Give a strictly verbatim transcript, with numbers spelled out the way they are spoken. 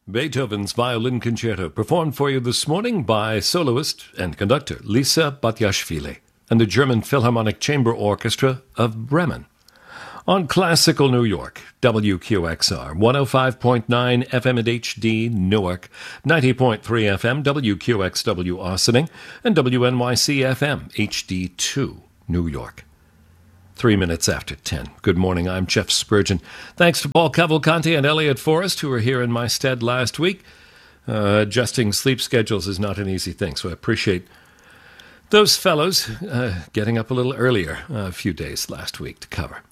Beethoven's Violin Concerto, performed for you this morning by soloist and conductor Lisa Batiashvili and the German Philharmonic Chamber Orchestra of Bremen. On Classical New York, W Q X R, one oh five point nine F M at H D Newark, ninety point three F M, W Q X W Austining, and W N Y C F M, H D two, New York. Three minutes after ten. Good morning, I'm Jeff Spurgeon. Thanks to Paul Cavalcanti and Elliot Forrest, who were here in my stead last week. Uh, adjusting sleep schedules is not an easy thing, so I appreciate those fellows uh, getting up a little earlier uh, a few days last week to cover.